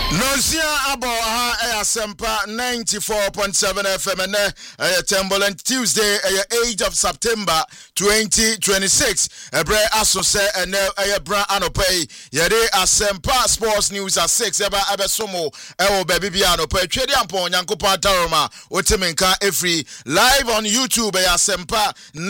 Nonsia abo ha Asempa 94.7 FM and Timberland Tuesday 8th of September 2026 ebre asose and bra anopay yede Asempa Sports News at 6 abesomo ewo baby anopay twede ampon Nyankopa Taroma otemenka every live on YouTube Asempa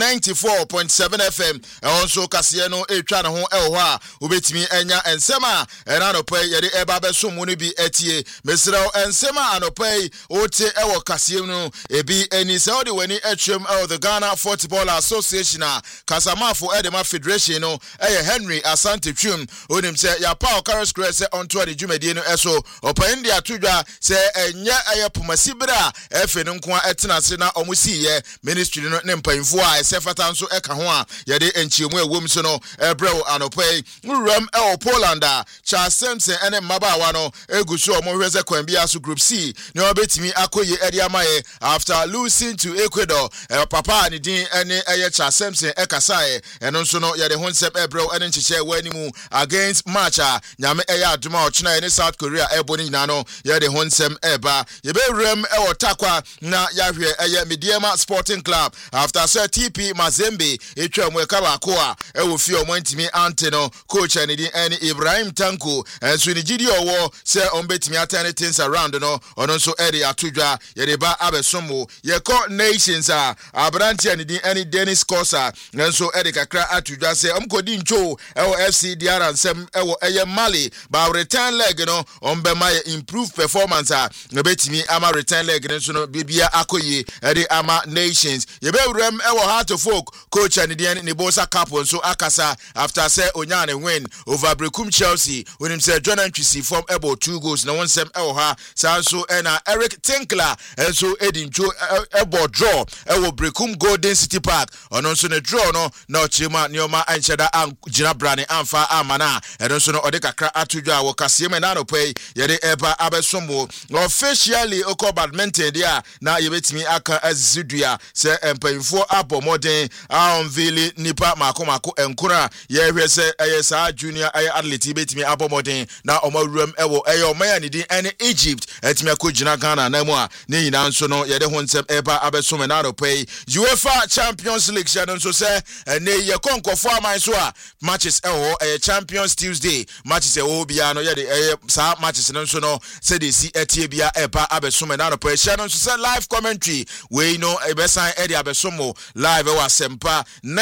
94.7 FM also kasiye no etwa ne ho ewo ha obetimi enya ensema anopay yede eba besomo no bi etie mesraw ensema anopai ote ewo kasiem no ebi eni se odi weni etwem the Ghana Football Association kasamafo edema federation no Henry Asante Twum onim se ya Paul Carlos Cresse onto de dwumadie no eso opan dia tudwa se enye pumasibra efe no nko etena se na omusiye ministry no ne mpanfo a esefata nso eka ho a yede enchiemu ewom so no ebrew anopai nram Poland Charles Simpson ene mabawa no egusu omohweze kwambia so group C ne obetimi akoye edi amaye after losing to Ecuador papa ni din ene Charles Simpson ekasae eno nso no yede honsem ebrew ene nchiche wanimu against matcha nyame aduma ochina ene South Korea eboni nyina no yede honsem eba yebewrem takwa na yahwe Mediema Sporting Club after Sir TP Mazembe etwam ekabako a ewofi omantimi anteno coach ene din ene Ibrahim Tanko enso ni gidi owo se ombetimi atane things around no ono nso ere atudwa yede ba abesomo yeko nations abranti ene din ene Dennis Kosa enso ere kakra atudwa se omkodi ncho ewo FC Diara nsem ewo Mali ba return leg no ombema improve performance betimi ama return leg nso no bibia akoye ere ama nations yebewrem ewo Heart of Folk coach ene din ne Bosa Cup nso akasa after say onyane win over Brekum Chelsea when say Jordan Twisi from about 2 goals na one sem ha sanso ena Eric Tinkler enso edincho ebo draw ewo Brekum Golden City Park ono nso ne draw no na ochima nioma ancheda gina brane amfa amana enso no ode kakra atudwa wo kasiem na no pay yede eba abesomo officially oko badminton dia na yebetimi aka azidua se empayfo abomoden unveil nipa mako enkura yehwe se sa junior athlete betimi abomoden na omawuram ewo omaya ni din ene Egypt etimi akogina Ghana na mu a ne nyina nso no yede ho nsem eba abesom na no pay UEFA Champions League shanon so se ne ye konkofo aman so a matches Champions Tuesday matches bia no yede sa matches no so no se de si etie bia eba abesom na no pay shanon so se live commentary we no ebesan ede abesomo live Asempa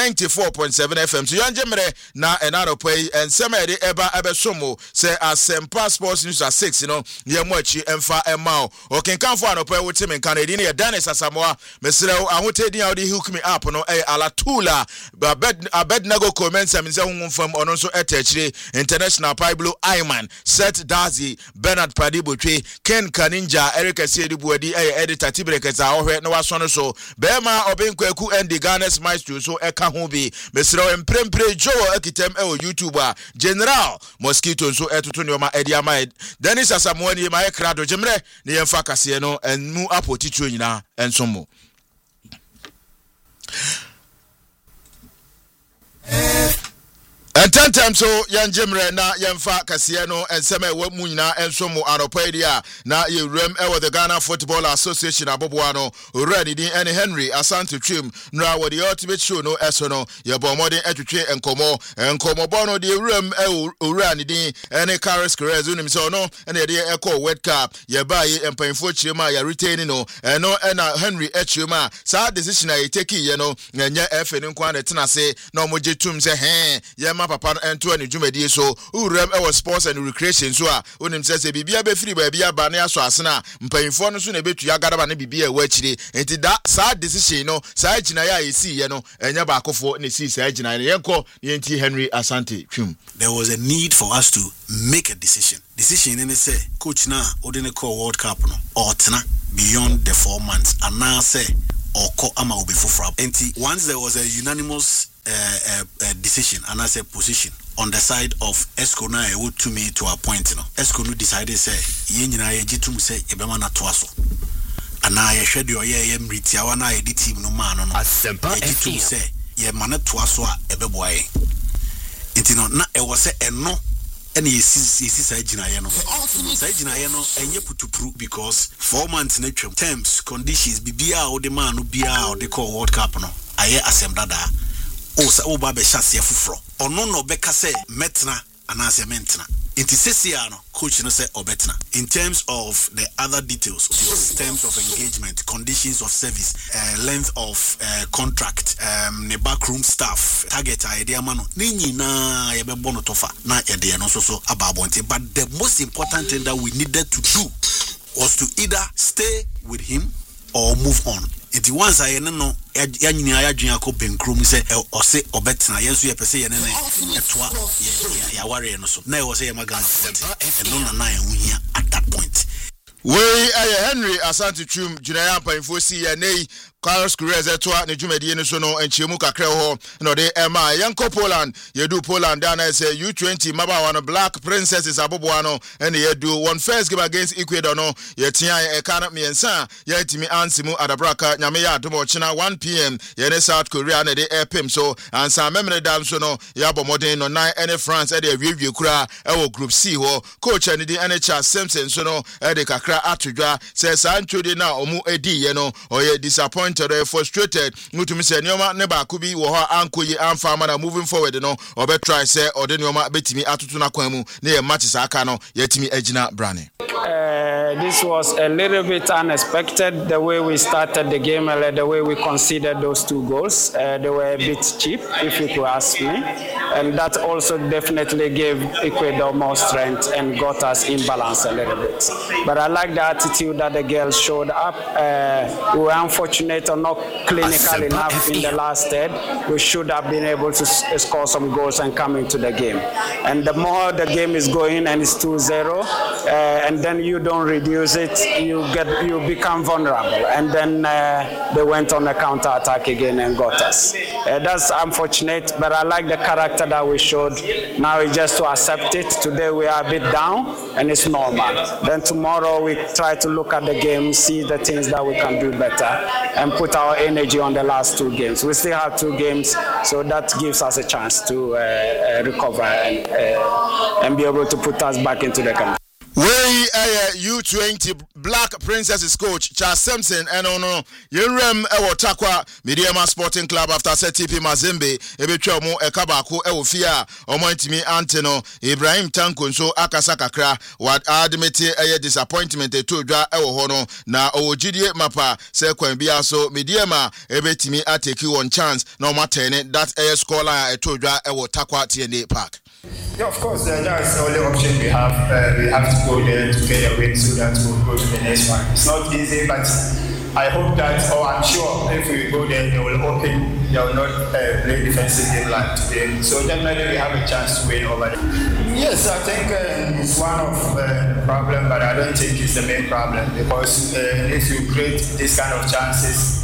94.7 FM so yanjemre na enaro pay ensem ede eba abesomo se Asempa Sports News at 6 yemwachi emfa emao okenkanfo anopa wotemen kanedi ne Dennis Asamoah mesrew ahotedi awde hook me up no alatula Abednego comments am nse hunfam ono so etachire international Pablo Ayman Set Dazi Bernard Padibotwe Ken Kaninja Eric Asiedibuadi editor Tibrekeza ohwe no wasono so bema obenkwaku and Ghana's maestro so eka ho bi mesrew emprempre jowo ekitem YouTube General Mosquito so etutu nyoma edi ama Dennis Asamoah ni ma ekrado jemre ne yemfa kase no enmu apotitro nyina ensomo Tentem so yanjemre na yemfa kase no enseme mu nyina ensomo anopadia na yewrem ewo the Ghana Football Association aboboa no already din ene Henry Asante Twum nra wo the ultimate show no eso no yebo modern etwetwe enkomo bono the yewrem owura ni din ene Carlos Cresse unim so no ene de eko World Cup yebaye empanfo chirema ya retain no eno ena Henry echirema sa decision I take ye no nya efe ni nkwa na tenase na omoje tum se yema papa ento ani dwumadie so urem ewo sports and recreation so a onim se bibia be free ba bia ba na aso asena mpanfo no so na betu agadaba na bibia ewa chire enti da sa decision no sa gina ya esi ye no enya ba akofo na si sa gina ye yenko yenti Henry Asante Twum. There was a need for us to make a decision in say coach na odene call World Cup no or tena beyond the 4 months and now say or call ama obi fofra enti once there was a unanimous decision and as a position on the side of Esco na e would to me to a point Esco no decided say ye nyina ye gitum say e be ma na to aso ana ye hwede ye mritia wa na ye di team no man no Asempa gitum say ye ma na to aso a e be boaye enti no na e wo say eno and yesi saa gyinaeɛ no saa gyinaeɛ no ɛnyɛ putupru because 4 months na twam terms conditions bibia wo de man no bia wo de call World Cup no ayɛ asɛm dada o sa wo ba be hyase afufro ɔno no bɛka sɛ metna anase mentna inti sesia no coach no say obetna in terms of the other details terms of engagement, conditions of service, length of contract, the backroom staff, target idea mano ni nyina yebe bono tofa na ede no so ababonte. But the most important thing that we needed to do was to either stay with him or move on. It once I no ya nyina ya dwen akọ benkrom se ose obetna yenso ye pese ye ne etwa ya ware no so na e wo se ye magana forte e no na ehun hia at that point. We Henry Asante Twum Junaya Panfo si ya nei Carlos Cruz etwa ne dwumadie no so no enchiemu kakra ho no de ema yanko Poland yedu Poland na say U20 mabawa no Black Princesses aboboa no ene yedu one first game against Ecuador no yetia e kana miensa yetimi ansimu adabraka nyame ya adomo china 1 p.m. yene South Korea na de airpim so ansa memre dam so no ya bomodin no 9 ene France e de awie kura e wo group C ho coach ene di ene Charles Simpson so no e de kakra atodwa say Sancho na omu edi ye no oye disappointed frustrated mutumi say nioma ne ba ko bi wo ho ankoyi amfa ma na moving forward no obe try say ode nioma betimi atutu na kwan mu na ye matches aka no yetimi agina brane. This was a little bit unexpected, the way we started the game, the way we conceded those 2 goals. They were a bit cheap, if you could ask me. And that also definitely gave Ecuador more strength and got us in balance a little bit. But I like the attitude that the girls showed up. We were unfortunate or not clinical enough in the last third. We should have been able to score some goals and come into the game. And the more the game is going and it's 2-0, and then you don't reduce it, you become vulnerable. And then they went on a counter-attack again and got us. That's unfortunate, but I like the character that we showed. Now it's just to accept it. Today we are a bit down, and it's normal. Then tomorrow we try to look at the game, see the things that we can do better, and put our energy on the last 2 games. We still have 2 games, so that gives us a chance to recover and be able to put us back into the country. We U20 Black Princesses coach Charles Simpson and ono yenrem ewo takwa Mediema Sporting Club after TP Mazembe ebetwa mu ekabako ewo fia omontimi Anteno Ibrahim Tanko nso akasa kakra what admit disappointment etodwa ewo ho no na owogidie mapa se kwan bia so Mediema ebetimi ateki one chance na omatene that score line etodwa ewo takwa TNA Park. Yeah, of course, that's the only option we have. We have to go there to get a win so that we'll go to the next one. It's not easy, but I hope that, or I'm sure, if we go there, they will open, they will not play defensive game like today. So definitely we have a chance to win over there. Yes, I think it's one of the problem, but I don't think it's the main problem because if you create this kind of chances,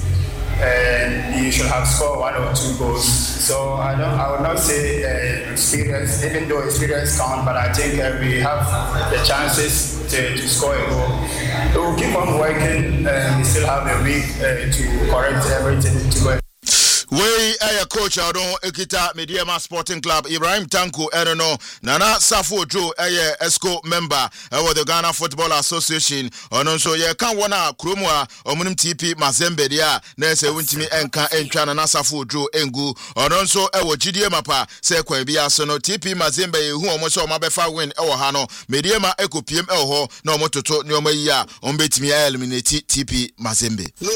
you should have scored 1 or 2 goals. So I would not say experience, even though experience counts, but I think we have the chances to score a goal. We will keep on working. We still have a week to correct everything to go. We coach Adon Ekita Mediema Sporting Club Ibrahim Tanko Ereno Nana Safo Joe ESCO member of the Ghana Football Association ononso ye kan wona kromwa omunim TP Mazembe dia na se wuntimi enka entwa Nana Safo Joe engu ononso ewo gidie mapa se kwan bia so no TP Mazembe ye hu omo mabefa win ewo ha no Mediema ekopiem ewo ho na omo toto ne omo yi a ombetimi eliminate TP Mazembe. No.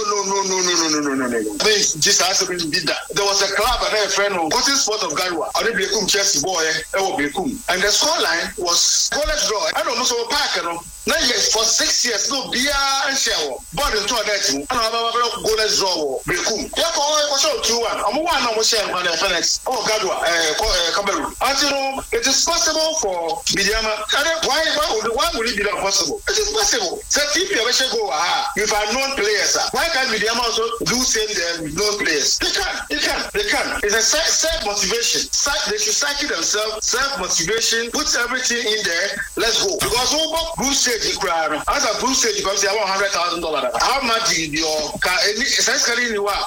Just as there was a club and a friend who got in sport of Gaiwa, and Blekum Chelsea boy, Blekum. And the scoreline was goalless draw. I don't know so park, 9 years for 6 years, no beer and shell. But into a net, and I have a goalless draw, Blekum. Therefore, I was all 2-1. I'm one of share on the Phoenix, Gadwa, Cameroon. It is possible for Mediema. Why would it be not possible? It is possible. So if you ever go, if I known players, why can't Mediema also do same there with known players? They can. It's a self-motivation. They should psyche themselves, self-motivation, put everything in there, let's go. Because Group C stage crowd. As a group stage, because they have $100,000. How much did your car? Any size car in the world?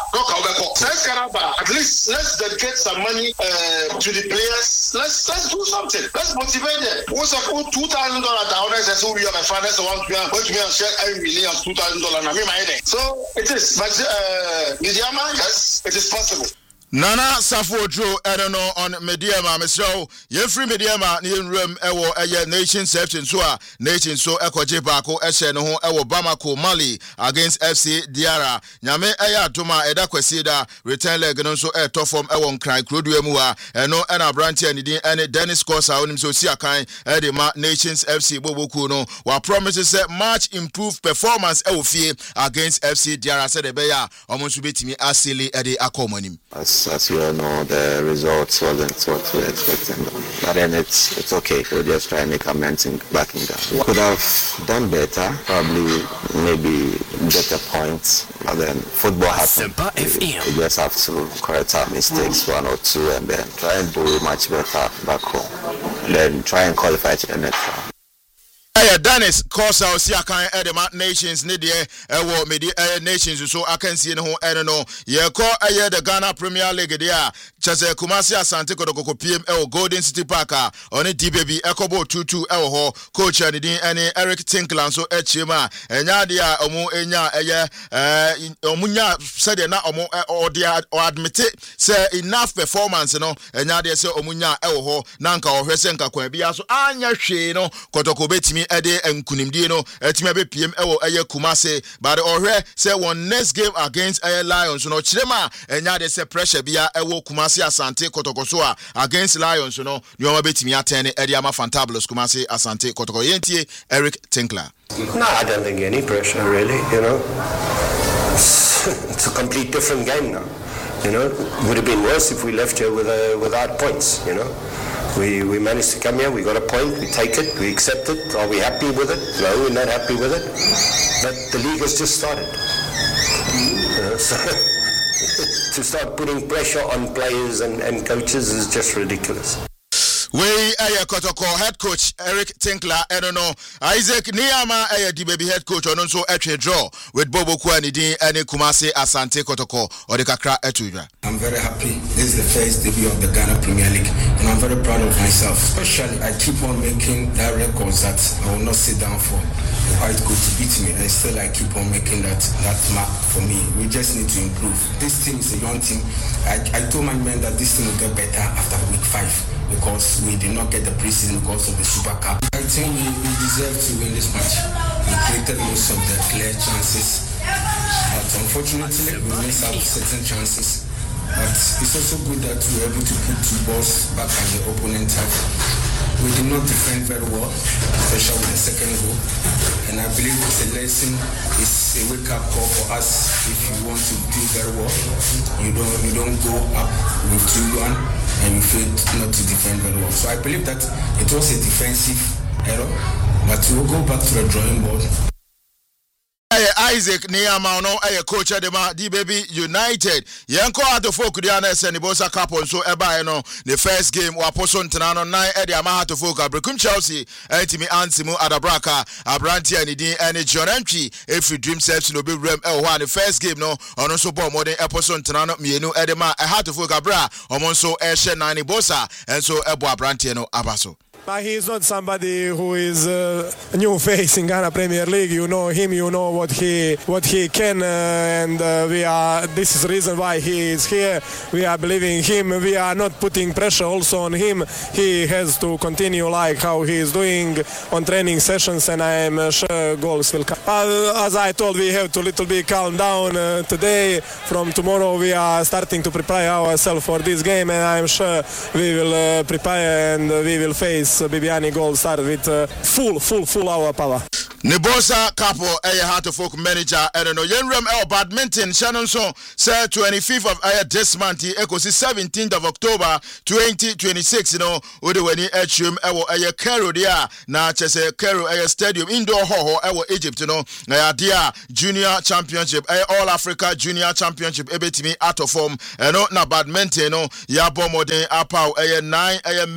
At least let's dedicate some money to the players. Let's do something. Let's motivate them. What's a $2,000 down? That's who we have a finance one to me and share $1 million $2,000. I mean my head. So it is, but Midiama, yes, it is possible. Nana Safo Drew, I don't know, on Mediama, Mr. Ye free Mediama, Nian Rum, Ewo, Aya Nation Section, Sua, Nation so Echo Jibako, Eshen, Ewo Bamako, Mali, against FC Diara, Yame Aya Tuma, Edakwesida, return leg and also a top form Ewon Cry, Cruduemua, and no Anna Branty and any Dennis Corsa, on him so Siakai, Edema, Nations FC Bobokuno, while promises a much improved performance Ewofi against FC Diara, said Ebeya, almost to be to me as silly Eddie Akomonim. As you all know, the results wasn't what we were expecting. But then it's okay. We'll just try and make amends back in that. We could have done better, probably maybe better points. But then football happens. We just have to correct our mistakes, one or two, and then try and do much better back home. Then try and qualify to the next round. Dennis Corsa Siakan Edema Nations Nidia Ewo Media Nations so I can see no no ye call the Ghana Premier League there Chase Kumasi Asante Kotoko PM Golden City Parker on it DBB Ekobo 2-2 Ewo coach and any Eric Tinkland so Echima Enyadia Omu Enya Omunya said na Omo or dia or admit it say enough performance no Enyadia say Omunya Ewo Nanka or Hesenka Kwebia so Anya She no Kotoko betimi Ede and Kunimdi no Etimabe PM Ewo Eye Kumase but Ore say one next game against Air Lions no Chilema Enyade say pressure bia Ewo Kumase Asante Kotokosoa against Lions no Nyoma betimi atene Ede Ama Fantabulous Kumase Asante Kotoko Yentie Eric Tinkler. No, I don't think any pressure really, you know. It's a complete different game now. You know, would have been worse if we left here without points, you know. We managed to come here, we got a point, we take it, we accept it. Are we happy with it? No, we're not happy with it. But the league has just started. So to start putting pressure on players and coaches is just ridiculous. We Kotoko head coach Eric Tinkler, I don't know. Isaac Niyama the baby head coach on also a draw with Bobo Kwanidi and Kumase Asante Kotoko or the Kakra Etuja. I'm very happy. This is the first debut of the Ghana Premier League and I'm very proud of myself. Especially I keep on making that records that I will not sit down for. Quite good to beat me and still I keep on making that mark for me. We just need to improve. This team is a young team. I told my men that this team will get better after week 5. Because we did not get the preseason because of the Super Cup. I think we deserve to win this match. We created most of the clear chances. But unfortunately, we missed out certain chances. But it's also good that we were able to put 2 balls back at the opponent half. We did not defend very well, especially with the second goal. And I believe it's a lesson, it's a wake-up call for us. If you want to do very well, you don't go up with 2-1 and you fail not to defend very well. So I believe that it was a defensive error, but we'll go back to the drawing board. Isaac Niyama no coach of the baby United. Yanko ato folk diana senibosa couple so eba no the first game wa poson tenano 9 edi ama ato folk abrekum Chelsea etimi antimu adabraka abranti anidi ene Jorentry every dream selves no be rem e the first game no ono so ball modern eposon tenano mienu edema e ato folk abra omon so e she 9 bosa and so ebo abranti no abaso. He is not somebody who is a new face in Ghana Premier League. You know him, you know what he can, and this is the reason why he is here. We are believing him. We are not putting pressure also on him. He has to continue like how he is doing on training sessions, and I am sure goals will come. As I told, we have to little bit calm down today. From tomorrow, we are starting to prepare ourselves for this game, and I am sure we will prepare and we will face Bibiani goal start with full our power. Nibosa couple Heart of Folk manager and no Yenrem El badminton Shannon so say 25th of this month echo 17th of October 2026 ode weni Echum ewo Cairo dia na chese Cairo stadium indoor hall ewo Egypt na dia junior championship All Africa junior championship ebetimi out of form na badminton ya bomodin apaw 9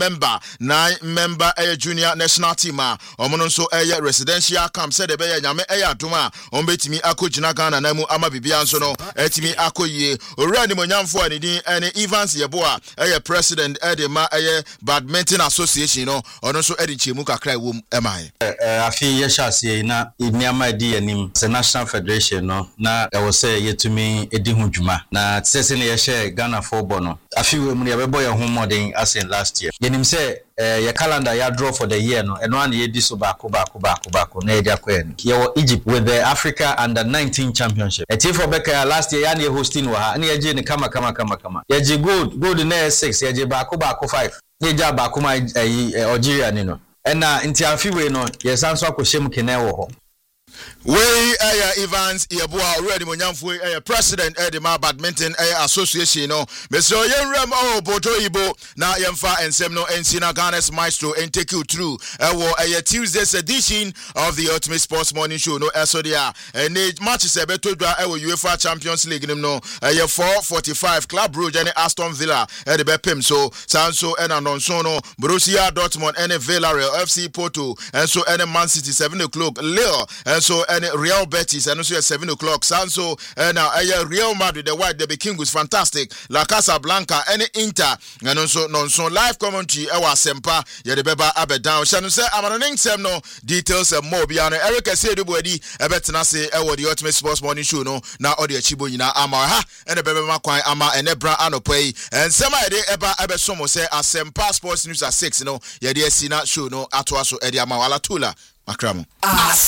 member junior national team omono so residential camp said be nyame adoma ombetimi akojina Ghana na mu ama bibia nso no etimi akoyie owura ni monyamfo ani din ene Evans Yeboa president edema badminton association no ono so edi chemu kakra wom emai afi ye shase na iniama di anim se national federation no na e wo say yetumi edi ho dwuma na tsese ne ye share Ghana football no afi we mu ne be boy ho modern as in last year yenim say your calendar ya draw for the year no eno an ye di so baako na e jakwen ye Egypt with the Africa under 19 championship eti for beka last year ya ne hosting wa ha na ye je ne kama ye je gold na 6 ye je baako 5 ye ja baako ma Algeria ni no ena nti afi we no ye sanso akoshem kene wo ho we Evans Yeboa already monyamfo president edema badminton association no Mr. Yenrem Bojo Ibo na yemfa ensem no ensina Ghana's maestro and take you through Tuesday's edition of the Ultimate Sports Morning Show no esodia and matches betodwa UEFA Champions League no 4:45 Club Brugge and Aston Villa the bepem so Sanso and Anonso no Borussia Dortmund and Villarreal FC Porto and so and Man City 7 o'clock Lille and so and Real Betis and also at 7 o'clock Sanso and Real Madrid the white the King was fantastic La Casablanca and Inter and also non live commentary Sempa the beba abedown Shannon say amaning sem no details and more beyond Eric say the body ebetena say the Ultimate Sports Morning Show no na odi achibo nyina ama ha and the beba makwan ama and ebra anopay and sema de eba ebesomo say Sempa Sports News at 6 no ye de sina show no atoa so edi ama wala tula makramo